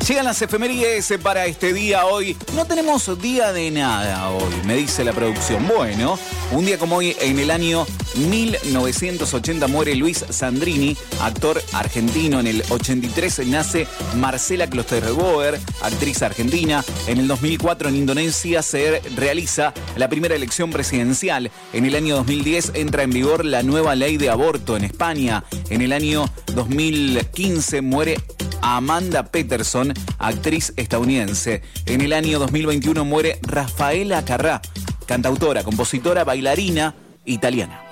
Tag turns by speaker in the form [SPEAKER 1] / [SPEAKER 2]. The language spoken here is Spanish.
[SPEAKER 1] Llegan las efemérides para este día hoy. No tenemos día de nada hoy, me dice la producción. Bueno, un día como hoy, en el año 1980 muere Luis Sandrini, actor argentino. En el 83 nace Marcela Klosterboer, actriz argentina. En el 2004 en Indonesia se realiza la primera elección presidencial. En el año 2010 entra en vigor la nueva ley de aborto en España. En el año 2015 muere Amanda Peterson, actriz estadounidense. En el año 2021 muere Rafaela Carrà, cantautora, compositora, bailarina italiana.